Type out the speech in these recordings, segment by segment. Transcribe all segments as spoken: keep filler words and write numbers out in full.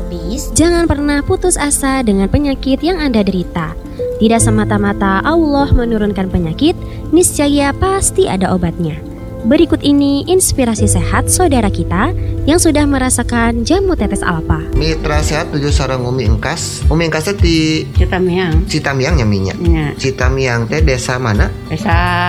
Radiopis, jangan pernah putus asa dengan penyakit yang Anda derita. Tidak semata-mata Allah menurunkan penyakit, niscaya pasti ada obatnya. Berikut ini inspirasi sehat saudara kita yang sudah merasakan jamu tetes alfa. Mitra sehat tujuh sarang Umi Engkas. Umi Engkas teh di Citamiang. Citamiang nyaminya. Nya. Citamiang teh desa mana? Desa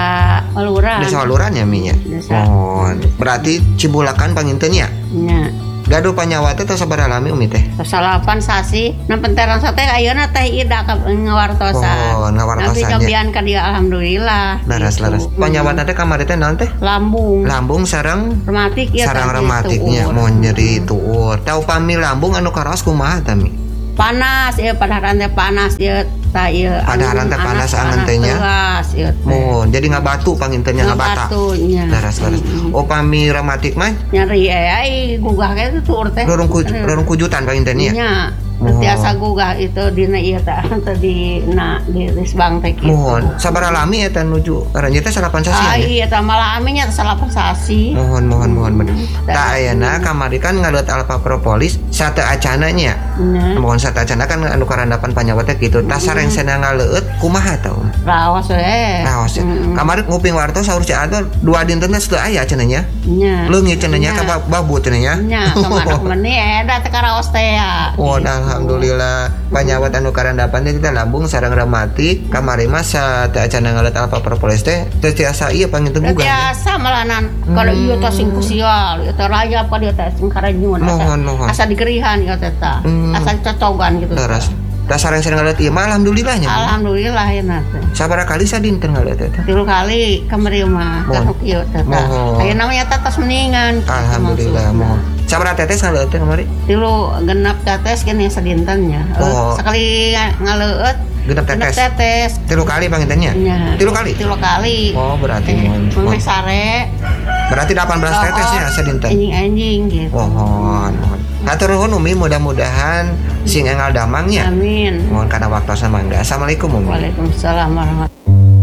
Waluran. Desa Waluran nyaminya. Desa. Oh, berarti Cibulakan panginten ya? Nya. Gaduh panyawa teh tos sabaraha lami Umi teh? Salapan sasi. Nah penterang sate ayeuna teh ida ka ngawartosan. Oh, ngawartosannya. Nabi kabian ka dia alhamdulillah. Laras-laras. Gitu. Panyawa teh kamari teh naon teh? Lambung. Lambung sareng Rematik ya. sarang tadi rematiknya tuur. mau nyeri tuur. Tau pami lambung anu karaos kumaha tami? Panas ya padaharan teh panas ya ta ieu. Padaharan teh panas angan teh nya. Ya, Mohon jadi ngabatu pangintennya ngabata. Ngabatunya. Laras-laras. Oh pami rematik mah Nyeri ai gugah ke itu tuur teh. rorong ku, rorong kujutan pangintennya. Nya. Oh. Tiasa gugah itu dina ieu teh tadi na di risbang teh kitu. Mohon sabaraha lami eta nuju aranjeun teh salapan sasi Ah nya. iya tah malah aminnya salapan sasi. Mohon mohon mohon bener. Tah. Tak ayeuna kamari kan ngalut alfa propolis sate acana nya. Nah, Mohon sate acana kan anu karandapan panyawa teh kitu. Tas sareng cenah ngaleueut kumaha tah? raos we. Raos ya. Mm-mm. Kamari nguping wartos saur si Adol dua dinten teh teu aya cenah nya. Nya. Leungit cenah nya Nya. ka babu cenah nya. Nya kemana meni eda teh karaos teh ya. Oh, alhamdulillah panyawat anu karandapan teh kita lambung sareng rematik kamari mah sate acana ngalut alfa propolis teh teu tiasa ieu panginten gugah. Biasa malahan kalau Hmm. ieu teh sing kusial, ieu teh raya apa dia teh sing karanyun. Mohon, mohon. Asa digerihan ieu teh tah. Hmm. Asa cocogan gitu. Teras. Da sareng sareng ngalut ieu mah alhamdulillah nya. Alhamdulillah ya teh. Sabaraha kali sadinten ngalut teh? Tilu kali kamari mah Mohon. kanuk ieu teh. Mohon. Aya namanya tetes mendingan. gitu Alhamdulillah maksudna. mohon. Sabaraha tetes ngalut teh kamari? Tilu genap tetes kan yang sedintennya. Oh. Sekali ngaleueut Genep genep tetes. tetes. Tilu kali pangintennya? Nya. Tilu kali? Tilu kali. Oh, berarti Eh, mohon. Meme sare. Berarti delapan belas tetesnya sadinten. Anjing-anjing gitu. Mohon, mohon. Hatur nuhun Umi, mudah-mudahan sing engal damangnya. Amin. Mohon karena waktu mangga. Assalamualaikum Umi. Waalaikumsalam warahmatullahi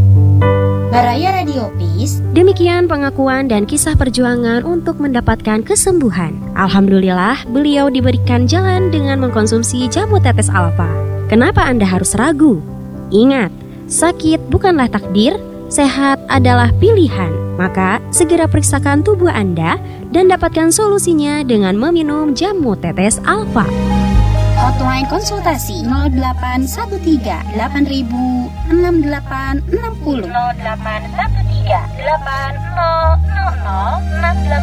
Baraya Radiopis, Demikian pengakuan dan kisah perjuangan untuk mendapatkan kesembuhan. Alhamdulillah, beliau diberikan jalan dengan mengkonsumsi jamu tetes alfa. Kenapa Anda harus ragu? Ingat, sakit bukanlah takdir, sehat adalah pilihan. Maka, segera periksakan tubuh Anda dan dapatkan solusinya dengan meminum jamu tetes alfa. hotline konsultasi nol delapan satu tiga delapan ribu enam delapan enam nol. nol delapan satu tiga delapan nol nol nol enam delapan